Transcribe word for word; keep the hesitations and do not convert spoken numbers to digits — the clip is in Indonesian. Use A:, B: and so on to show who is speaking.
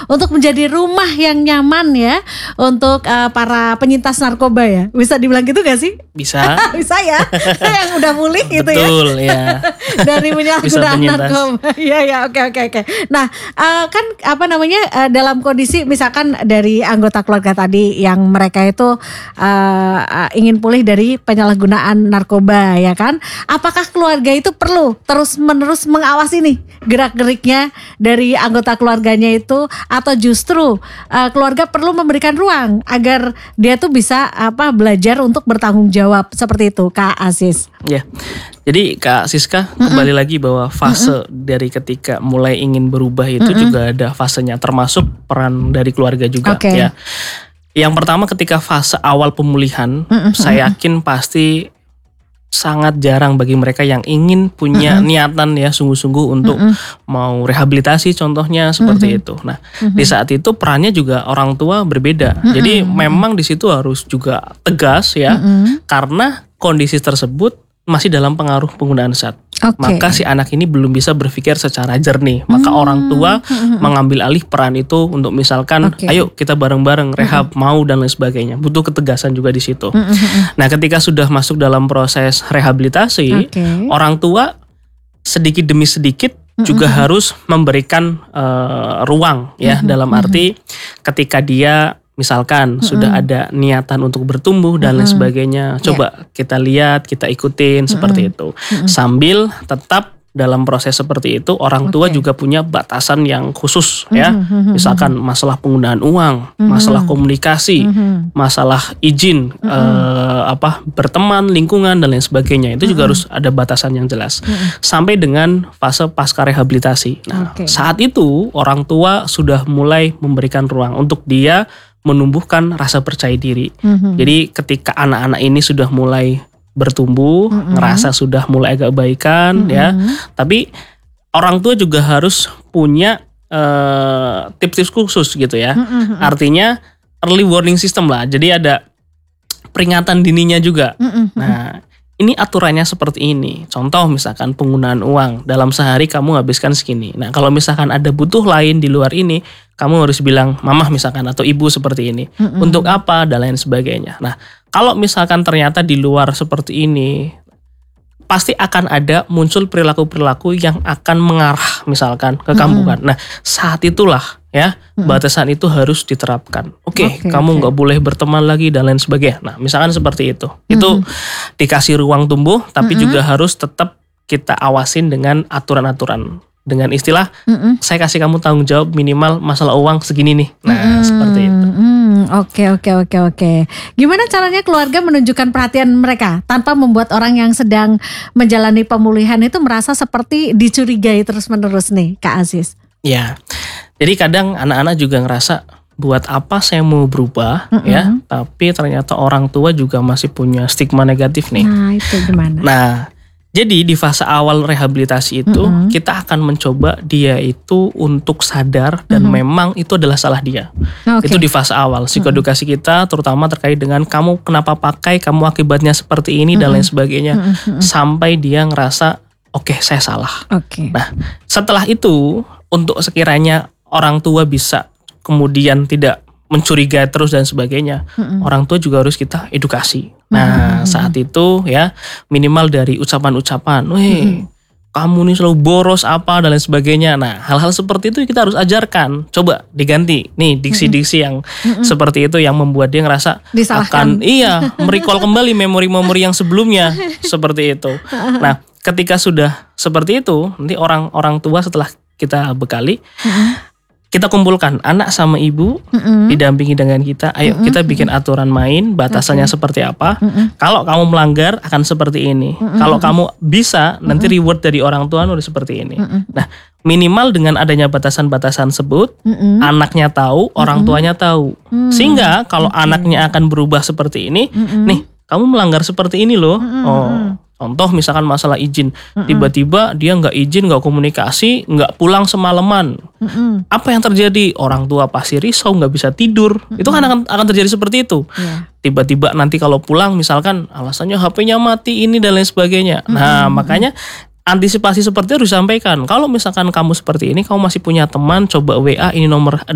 A: untuk menjadi rumah yang nyaman ya untuk uh, para penyintas narkoba ya. Bisa dibilang gitu gak sih?
B: Bisa.
A: Bisa ya. Yang udah pulih gitu ya.
B: Betul ya.
A: Dari penyalahgunaan narkoba. Iya ya, oke oke oke. Nah, uh, kan apa namanya uh, dalam kondisi misalkan dari anggota keluarga tadi yang mereka itu uh, uh, ingin pulih dari penyalahgunaan narkoba ya kan? Apakah keluarga itu perlu terus-menerus mengawasi nih gerak-geriknya dari anggota keluarganya itu, atau justru uh, keluarga perlu memberikan ruang agar dia tuh bisa apa belajar untuk bertanggung jawab seperti itu, Kak Aziz?
B: Ya, jadi Kak Siska mm-mm. kembali lagi bahwa fase mm-mm. dari ketika mulai ingin berubah itu mm-mm. juga ada fasenya, termasuk peran dari keluarga juga okay. ya. Yang pertama ketika fase awal pemulihan, mm-mm. saya yakin pasti sangat jarang bagi mereka yang ingin punya mm-hmm. niatan ya sungguh-sungguh untuk mm-hmm. mau rehabilitasi contohnya seperti mm-hmm. itu. Nah, mm-hmm. di saat itu perannya juga orang tua berbeda. Mm-hmm. Jadi memang di situ harus juga tegas ya, mm-hmm. karena kondisi tersebut masih dalam pengaruh penggunaan zat. Okay. Maka si anak ini belum bisa berpikir secara jernih. Maka hmm. orang tua hmm. mengambil alih peran itu untuk misalkan, okay. ayo kita bareng-bareng rehab, hmm. mau dan lain sebagainya. Butuh ketegasan juga di situ. Hmm. Nah, ketika sudah masuk dalam proses rehabilitasi, okay. orang tua sedikit demi sedikit hmm. juga harus memberikan uh, ruang ya, hmm. dalam arti ketika dia misalkan mm-hmm. sudah ada niatan untuk bertumbuh dan mm-hmm. lain sebagainya, coba yeah. kita lihat, kita ikutin mm-hmm. seperti itu. Mm-hmm. Sambil tetap dalam proses seperti itu, orang tua okay. juga punya batasan yang khusus ya. Mm-hmm. Misalkan masalah penggunaan uang, mm-hmm. masalah komunikasi, mm-hmm. masalah izin mm-hmm. eh, apa berteman, lingkungan dan lain sebagainya. Itu mm-hmm. juga harus ada batasan yang jelas. Mm-hmm. Sampai dengan fase pasca rehabilitasi. Nah, okay. saat itu orang tua sudah mulai memberikan ruang untuk dia menumbuhkan rasa percaya diri. Mm-hmm. Jadi ketika anak-anak ini sudah mulai bertumbuh, mm-hmm. ngerasa sudah mulai agak baikan, mm-hmm. ya. Tapi orang tua juga harus punya uh, tips-tips khusus gitu ya. Mm-hmm. Artinya early warning system lah. Jadi ada peringatan dininya juga. Mm-hmm. Nah, ini aturannya seperti ini. Contoh misalkan penggunaan uang. Dalam sehari kamu habiskan segini. Nah, kalau misalkan ada butuh lain di luar ini, kamu harus bilang mamah misalkan atau ibu seperti ini. Mm-hmm. Untuk apa dan lain sebagainya. Nah, kalau misalkan ternyata di luar seperti ini, pasti akan ada muncul perilaku-perilaku yang akan mengarah misalkan ke kampungan. Mm-hmm. Nah, saat itulah ya mm-hmm. batasan itu harus diterapkan. Oke, okay, okay, kamu nggak okay. boleh berteman lagi dan lain sebagainya. Nah, misalkan seperti itu. Mm-hmm. Itu dikasih ruang tumbuh, tapi mm-hmm. juga harus tetap kita awasin dengan aturan-aturan. Dengan istilah, mm-hmm. saya kasih kamu tanggung jawab minimal masalah uang segini nih. Nah, mm-hmm. seperti itu.
A: Oke, oke, oke, oke. Gimana caranya keluarga menunjukkan perhatian mereka tanpa membuat orang yang sedang menjalani pemulihan itu merasa seperti dicurigai terus-menerus nih, Kak Aziz?
B: Ya, jadi kadang anak-anak juga ngerasa buat apa saya mau berubah, mm-hmm. ya, tapi ternyata orang tua juga masih punya stigma negatif nih.
A: Nah, itu gimana?
B: Nah, jadi di fase awal rehabilitasi itu mm-hmm. kita akan mencoba dia itu untuk sadar dan mm-hmm. memang itu adalah salah dia. Okay. Itu di fase awal psikodukasi kita, terutama terkait dengan kamu kenapa pakai, kamu akibatnya seperti ini mm-hmm. dan lain sebagainya, mm-hmm. sampai dia ngerasa oke okay, saya salah.
A: Okay.
B: Nah, setelah itu untuk sekiranya orang tua bisa kemudian tidak mencurigai terus dan sebagainya, mm-hmm. orang tua juga harus kita edukasi. Nah, mm-hmm. saat itu ya minimal dari ucapan-ucapan, weh mm-hmm. kamu nih selalu boros apa dan lain sebagainya. Nah, hal-hal seperti itu kita harus ajarkan. Coba diganti nih diksi-diksi yang mm-hmm. seperti itu yang membuat dia ngerasa
A: disalahkan.
B: Akan iya merecall kembali memori-memori yang sebelumnya seperti itu. Nah, ketika sudah seperti itu, nanti orang-orang tua setelah kita bekali, mm-hmm. kita kumpulkan anak sama ibu, mm-hmm. didampingi dengan kita. Ayo mm-hmm. kita bikin aturan main, batasannya okay. seperti apa. Mm-hmm. Kalau kamu melanggar akan seperti ini. Mm-hmm. Kalau kamu bisa, mm-hmm. nanti reward dari orang tua udah seperti ini. Mm-hmm. Nah, minimal dengan adanya batasan-batasan tersebut, mm-hmm. anaknya tahu, orang tuanya tahu. Mm-hmm. Sehingga kalau okay. anaknya akan berubah seperti ini, mm-hmm. nih kamu melanggar seperti ini loh. Mm-hmm. Oh. Contoh misalkan masalah izin, mm-mm. tiba-tiba dia nggak izin, nggak komunikasi, nggak pulang semalaman. Mm-mm. Apa yang terjadi? Orang tua pasti risau, nggak bisa tidur. Mm-mm. Itu kan akan akan terjadi seperti itu. Yeah. Tiba-tiba nanti kalau pulang misalkan alasannya H P-nya mati ini dan lain sebagainya. Mm-mm. Nah makanya antisipasi seperti itu harus disampaikan. Kalau misalkan kamu seperti ini, kamu masih punya teman, coba W A ini nomor